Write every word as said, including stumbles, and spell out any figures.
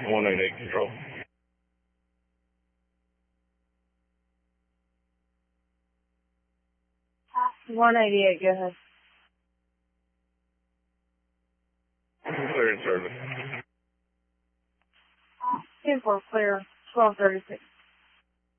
one eight eight control. one eighty-eight, go ahead. Clear in service. ten four, clear, twelve thirty-six.